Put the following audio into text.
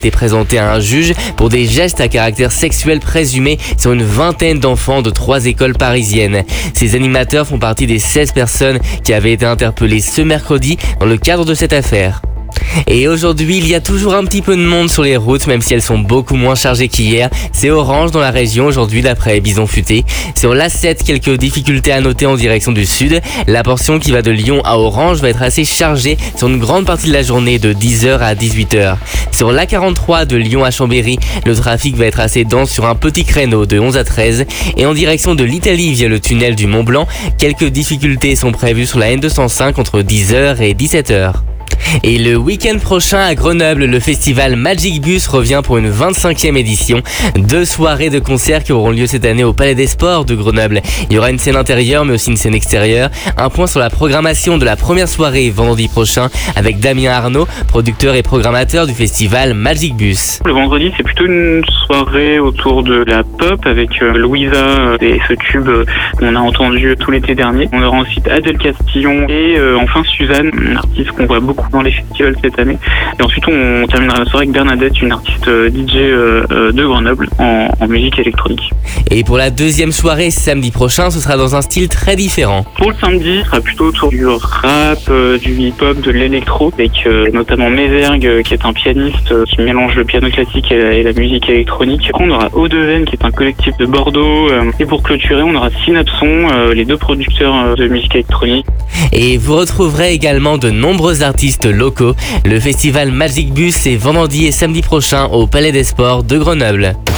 été présenté à un juge pour des gestes à caractère sexuel présumé sur une vingtaine d'enfants de 3 écoles parisiennes. Ces animateurs font partie des 16 personnes qui avaient été interpellées ce mercredi dans le cadre de cette affaire. Et aujourd'hui, il y a toujours un petit peu de monde sur les routes, même si elles sont beaucoup moins chargées qu'hier. C'est orange dans la région aujourd'hui d'après Bison Futé. Sur l'A7, quelques difficultés à noter en direction du sud. La portion qui va de Lyon à Orange va être assez chargée sur une grande partie de la journée de 10h à 18h. Sur l'A43 de Lyon à Chambéry, le trafic va être assez dense sur un petit créneau de 11 à 13. Et en direction de l'Italie via le tunnel du Mont Blanc, quelques difficultés sont prévues sur la N205 entre 10h et 17h. Et le week-end prochain à Grenoble, le festival Magic Bus revient pour une 25e édition. 2 soirées de concerts qui auront lieu cette année au Palais des Sports de Grenoble. Il y aura une scène intérieure mais aussi une scène extérieure. Un point sur la programmation de la première soirée vendredi prochain avec Damien Arnaud, producteur et programmateur du festival Magic Bus. Le vendredi, c'est plutôt une soirée autour de la pop avec Louisa et ce tube qu'on a entendu tout l'été dernier. On aura ensuite Adèle Castillon et enfin Suzanne, une artiste qu'on voit beaucoup dans les festivals cette année. Et ensuite, on terminera la soirée avec Bernadette, une artiste DJ de Grenoble en musique électronique. Et pour la deuxième soirée samedi prochain, ce sera dans un style très différent. Pour le samedi, ce sera plutôt autour du rap, du hip-hop, de l'électro, avec notamment Mézergue, qui est un pianiste qui mélange le piano classique et la musique électronique. Après, on aura Audeven, qui est un collectif de Bordeaux. Et pour clôturer, on aura Synapson, les 2 producteurs de musique électronique. Et vous retrouverez également de nombreux artistes locaux. Le festival Magic Bus c'est vendredi et samedi prochain au Palais des Sports de Grenoble.